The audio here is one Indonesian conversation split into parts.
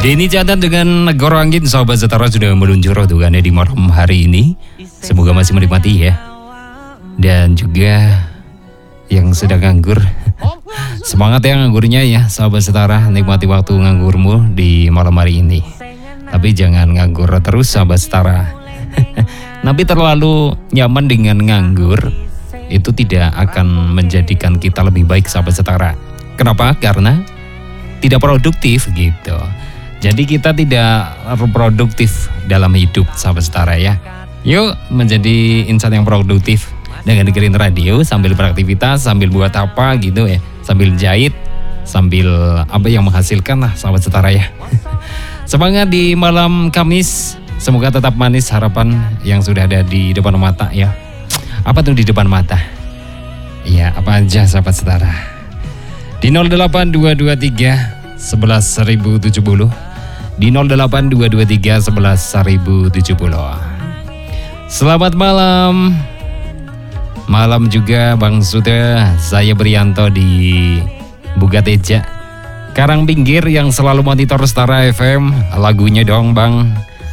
Denny Catan dengan Negoro Anggit, sahabat setara sudah meluncur tugannya di malam hari ini. Semoga masih menikmati ya. Dan juga yang sedang nganggur, semangat ya nganggurnya ya sahabat setara, nikmati waktu nganggurmu di malam hari ini. Tapi jangan nganggur terus sahabat setara. Tapi terlalu nyaman dengan nganggur itu tidak akan menjadikan kita lebih baik sahabat setara. Kenapa? Karena tidak produktif gitu. Jadi kita tidak produktif dalam hidup sahabat setara ya. Yuk menjadi insan yang produktif dengan dengerin radio sambil beraktivitas, sambil buat apa gitu ya, sambil jahit, sambil apa yang menghasilkan lah sahabat setara ya. Semangat di malam Kamis, semoga tetap manis harapan yang sudah ada di depan mata ya. Apa tuh di depan mata? Ya apa aja sahabat setara. Di 08223 11.070, di 08223 11.070. Selamat malam. Malam juga Bang Suda, saya Brianto di Bugateja, Karang Pinggir yang selalu monitor Setara FM. Lagunya dong Bang,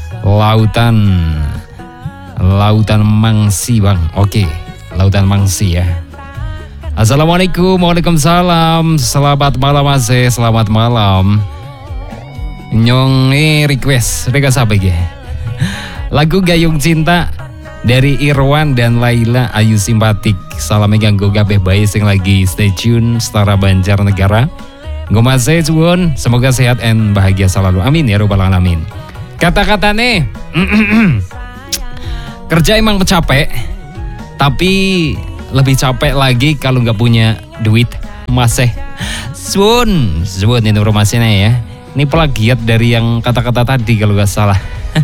Lautan Mangsi Bang. Oke, Lautan Mangsi ya. Assalamualaikum, waalaikumsalam. Selamat malam Mas, selamat malam. Nyong request, mereka siapa ya? Lagu Gayung Cinta dari Irwan dan Laila Ayu Simpatik. Salamnya ganggu kabeh bae sing lagi stay tune Setara Banjarnegara. Nggo Mas suwun, semoga sehat dan bahagia selalu. Amin ya robbal alamin. Kata-katane kerja emang capek, tapi lebih capek lagi kalau nggak punya duit. Masih Suwun ini informasinya ya. Ini plagiat dari yang kata-kata tadi kalau nggak salah.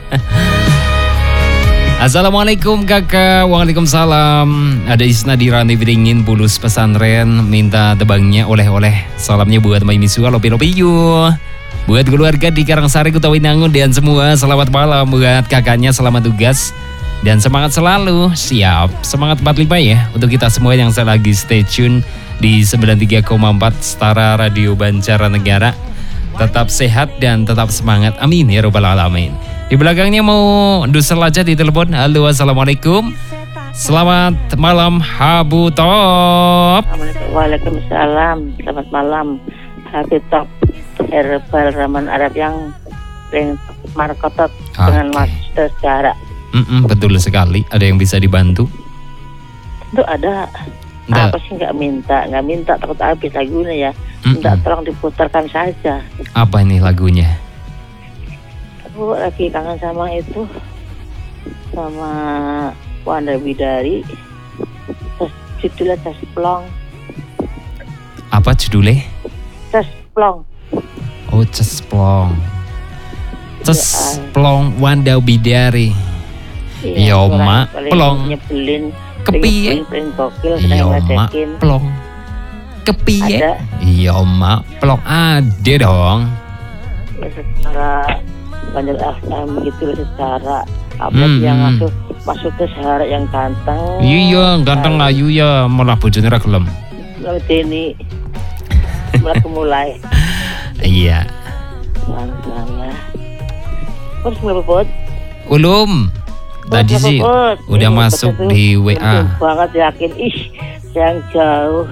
Assalamualaikum kakak. Waalaikumsalam. Ada Isna di Rani Beringin Bulus Pesantren, minta tebangnya oleh-oleh. Salamnya buat Mai Misua Lopi-Lopi yuk. Buat keluarga di Karangsari Kutawinangun dan semua, selamat malam. Buat kakaknya selamat tugas dan semangat selalu. Siap, semangat 45 ya untuk kita semua yang lagi stay tune di 93,4 Setara Radio Banjarnegara. Tetap sehat dan tetap semangat. Amin ya robbal alamin. Di belakangnya mau dusel aja di telepon. Halo, assalamualaikum. Selamat malam Habu Top. Waalaikumsalam. Selamat malam Habu Top. Herbal Raman Arab yang markotot dengan Mas Sejarah. Betul sekali. Ada yang bisa dibantu? Itu ada. Apa sih nggak minta takut habis lagunya ya. Minta tolong diputarkan saja. Apa ini lagunya? Aku lagi kangen sama itu, sama Wanda Bidari. Terus judulnya Cesplong. Apa judulnya? Cesplong. Oh Cesplong. Cesplong Wanda Bidari. Yo mak plong. Nyebelin. Kepiye? Yo mak plong. Kepiye? Yo mak plong. Ada dong. Ya, secara Banjar FM gitu secara apa yang masuk ke Sahara yang ganteng. Iya ganteng ayu ya, malah bojone ra gelem. Lalu Denny mulai. Iya. Mana? Terus ngebut? Ulum. Tadi sih udah masuk di WA. Banget yakin yang jauh.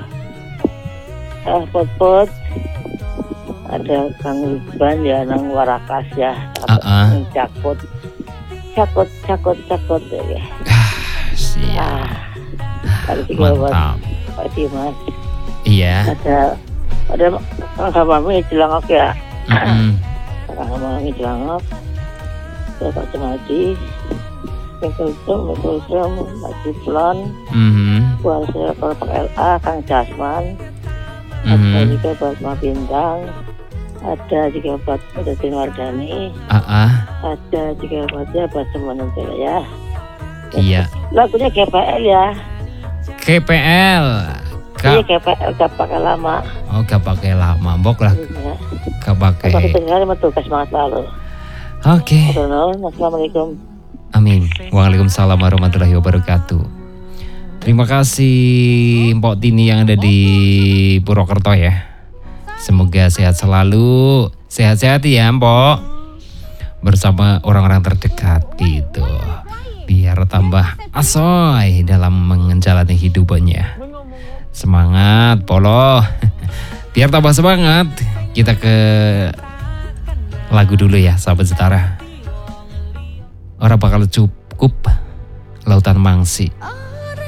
Pot. Ada Kang Ridwan ya nang Warakas ya. Cakot ya. Siap. Mantap. Pak Dimas. Iya. Ada kami Cilangok ya. Kami Cilangok. Pak Cemadi. Mekulsum, Mati Plon. Kuasa Pak LA, Kang Jasman. Ada juga buat Ma Bintang. Ada juga buat Udin Wardani. Ada juga buat semuanya ya. Iya. Lagunya GPL ya. GPL. Iya GPL gak pakai lama. Oh gak pakai lama. Bok lah. Gak pakai. Gak pakai tinggal tugas semangat selalu. Oke. Assalamualaikum. Amin. Waalaikumsalam warahmatullahi wabarakatuh. Terima kasih Mbok Tini yang ada di Purwokerto ya. Semoga sehat selalu, sehat-sehat ya Mpok, bersama orang-orang terdekat gitu, biar tambah asoy dalam menjalani hidupannya. Semangat Polo. Biar tambah semangat, kita ke lagu dulu ya sahabat Setara. Orang bakal cukup Lautan Mangsi.